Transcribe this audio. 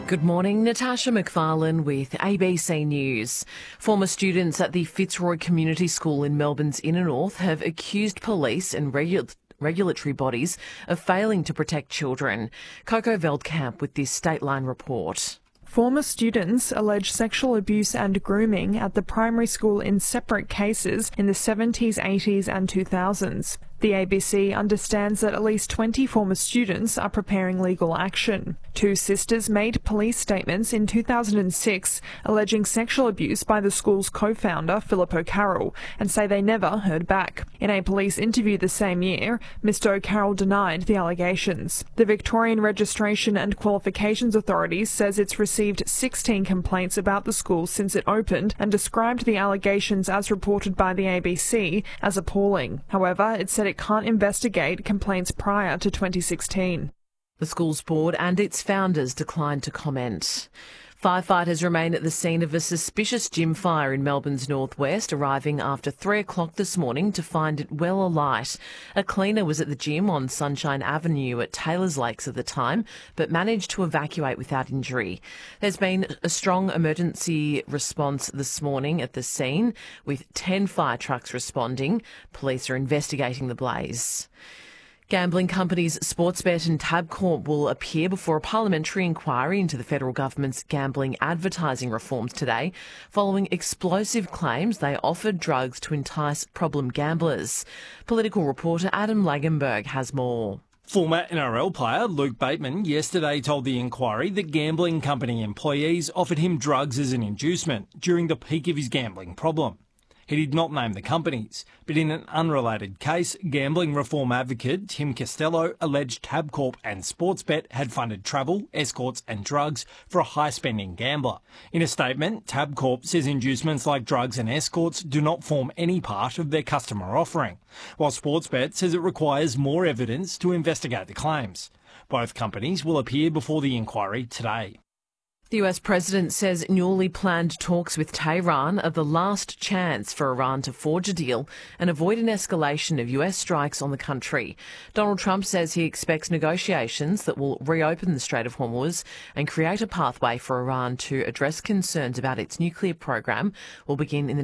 Good morning, Natasha McFarlane with ABC News. Former students at the Fitzroy Community School in Melbourne's Inner North have accused police and regulatory bodies of failing to protect children. Coco Veldkamp with this Stateline report. Former students allege sexual abuse and grooming at the primary school in separate cases in the 70s, 80s and 2000s. The ABC understands that at least 20 former students are preparing legal action. Two sisters made police statements in 2006 alleging sexual abuse by the school's co-founder, Philip O'Carroll, and say they never heard back. In a police interview the same year, Mr O'Carroll denied the allegations. The Victorian Registration and Qualifications Authority says it's received 16 complaints about the school since it opened and described the allegations as reported by the ABC as appalling. However, it said it can't investigate complaints prior to 2016. The school's board and its founders declined to comment. Firefighters remain at the scene of a suspicious gym fire in Melbourne's northwest, arriving after 3 o'clock this morning to find it well alight. A cleaner was at the gym on Sunshine Avenue at Taylor's Lakes at the time, but managed to evacuate without injury. There's been a strong emergency response this morning at the scene, with 10 fire trucks responding. Police are investigating the blaze. Gambling companies Sportsbet and Tabcorp will appear before a parliamentary inquiry into the federal government's gambling advertising reforms today, following explosive claims they offered drugs to entice problem gamblers. Political reporter Adam Lagenberg has more. Former NRL player Luke Bateman yesterday told the inquiry that gambling company employees offered him drugs as an inducement during the peak of his gambling problem. He did not name the companies, but in an unrelated case, gambling reform advocate Tim Costello alleged Tabcorp and Sportsbet had funded travel, escorts and drugs for a high-spending gambler. In a statement, Tabcorp says inducements like drugs and escorts do not form any part of their customer offering, while Sportsbet says it requires more evidence to investigate the claims. Both companies will appear before the inquiry today. The US president says newly planned talks with Tehran are the last chance for Iran to forge a deal and avoid an escalation of US strikes on the country. Donald Trump says he expects negotiations that will reopen the Strait of Hormuz and create a pathway for Iran to address concerns about its nuclear program will begin in the